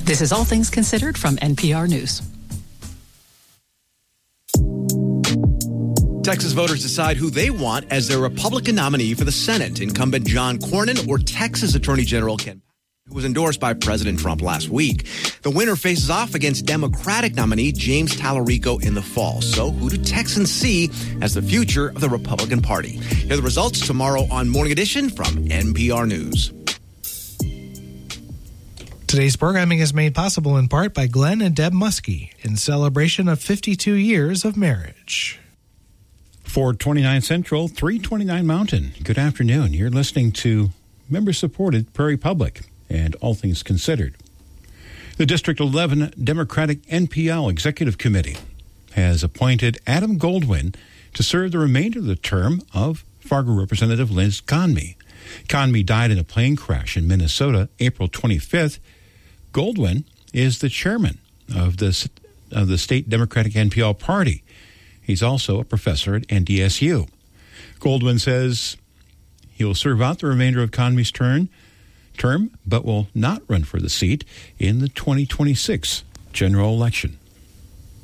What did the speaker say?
This is All Things Considered from NPR News. Texas voters decide who they want as their Republican nominee for the Senate. Incumbent John Cornyn or Texas Attorney General Ken, who was endorsed by President Trump last week. The winner faces off against Democratic nominee James Tallarico in the fall. So who do Texans see as the future of the Republican Party? Here are the results tomorrow on Morning Edition from NPR News. Today's programming is made possible in part by Glenn and Deb Muskie in celebration of 52 years of marriage. 429 Central, 329 Mountain. Good afternoon. You're listening to member-supported Prairie Public and All Things Considered. The District 11 Democratic NPL Executive Committee has appointed Adam Goldwyn to serve the remainder of the term of Fargo Representative Liz Conmee. Conmee died in a plane crash in Minnesota April 25th. Goldwyn is the chairman of the state Democratic NPL Party. He's also a professor at NDSU. Goldwyn says he will serve out the remainder of Conmee's term, but will not run for the seat in the 2026 general election.